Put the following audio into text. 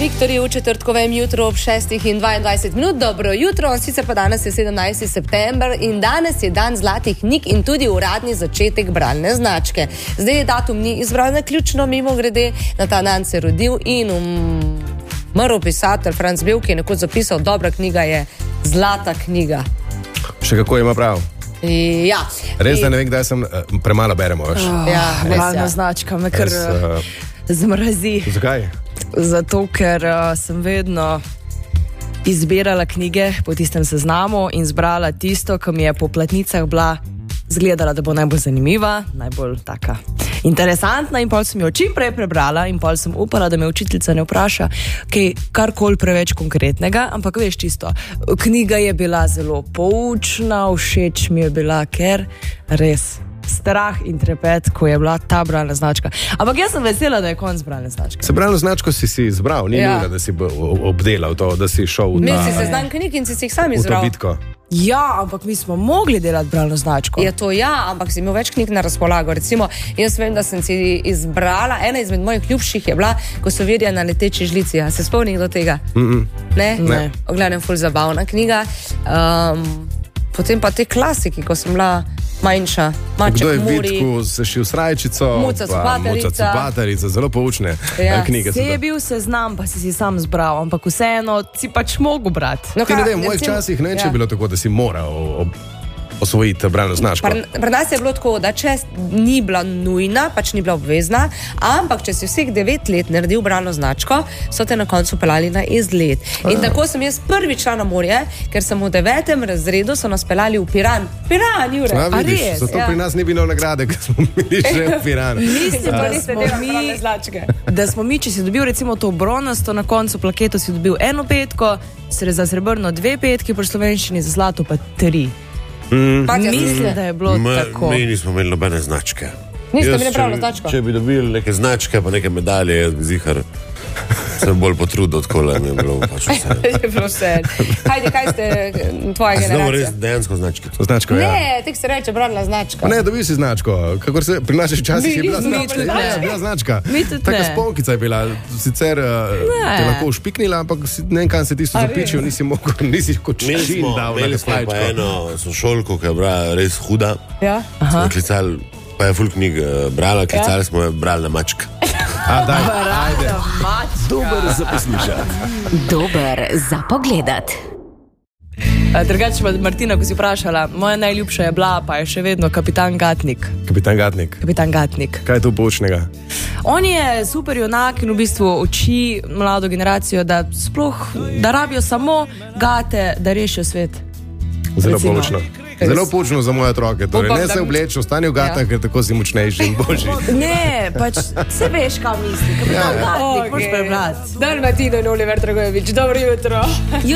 Viktorji v četrtkovem jutru ob 6:22. Dobro jutro, sicer pa danes je 17. september in danes je dan zlatih knjig in tudi uradni začetek bralne značke. Zdaj datum ni izbran naključno, mimo grede, na ta dan se je rodil in umrl pisatelj Franc Bevk, ki je nekoč zapisal, dobra knjiga je zlata knjiga. Še kako ima prav? Ja. Res, da ne vem, kdaj sem premalo beremo. Bralna značka me kar zmrazi. Zakaj? Zato, ker sem vedno izbirala knjige po tistem seznamu in zbrala tisto, ki mi je po platnicah bila zgledala, da bo najbolj zanimiva, najbolj taka interesantna, in pol sem jo čim prej prebrala in pol sem upala, da me učiteljica ne vpraša karkoli preveč konkretnega, ampak veš čisto, knjiga je bila zelo poučna, všeč mi je bila, ker res strah in trepet, ko je bila ta bralna značka. Ampak jaz sem vesela, da je konc bralne značke. Se bralno značko si izbral, ni nujno, da si obdelal to, da si šel v ta... Imel si seznam knjig in si jih sam izbral. V to bitko. Ja, ampak mi smo mogli delati bralno značko. Je to ja, ampak si imel več knjig na razpolago. Recimo, jaz vem, da sem si izbrala, ena izmed mojih ljubših je bila Kosovirja na leteči žlici. A se spomnim do tega? Ne. Ogledam, ful zabavna knjiga. Potem pa te klasiki, ko sem bila manjša. Maček Muri. Kdo je vidku se šil srajčico? Muca Copatarica. Zelo poučne knjige. Se je bil seznam, pa si sam zbral, ampak vseeno si pač mogel brati. No, v mojih časih ne je bilo tako, da si moral osvojiti bralno značko. Pri nas je bilo tako, da če ni bila nujna, pač ni bila obvezna, ampak če si vseh 9 let naredil bralno značko, so te na koncu pelali na izlet. In tako sem jaz prvič šla na morje, ker sem v 9. razredu so nas pelali v Piran. Piran, Jure! A vidiš, zato pri nas ni bilo nagrade, ker smo bili že v Piran. Da smo mi, če si dobil recimo to bronasto, na koncu plaketo si dobil 1 petko, za srebrno 2 petki, pri slovenščini za zlato pa 3. Mislim, da je bilo tako. Mi nismo imeli nobene značke. Niste imeli pravno značko? Če bi dobili neke značke pa neke medalje, jaz bi zihar sem bolj potrudil, odkole mi je bilo pač vse. Je bilo vse. Hajde, kaj ste tvoja generacija? Znamo res dejansko značke. Značko, ja. Ne, tek se reče bralna značka. Ne, dobil si značko. Kakor se pri naših časih je bila značka. Ja, bila značka. Taka sponkica je bila. Sicer te lahko ušpiknila, ampak ne vem, kam se tisto zapičil, nisi mogel, nisi kot čin dal na slajčko. Imeli smo pa eno sošolko, ki je bila res huda. Ja. Smo klicali, pa je ful knjig brala, klicali smo jo bralna mačka. Ajde. Dober za poslušati. Dober za pogledat. Drugače, Martina, ko si vprašala, moja najljubša je bila, pa je še vedno Kapitan Gatnik. Kapitan Gatnik. Kaj je to poučnega? On je super junak in v bistvu uči mlado generacijo, da rabijo samo gate, da rešijo svet. Zelo poučno. Zelo poučno za moje otroke. Torej, ne se obleči, ostani v gatah, ker tako si močnejši in boljši. Ne, pač se veš, kaj misli. Kapitan Gatnik, moraš prebrati. Dan Martina in Oliver Dragojevič, dobro jutro.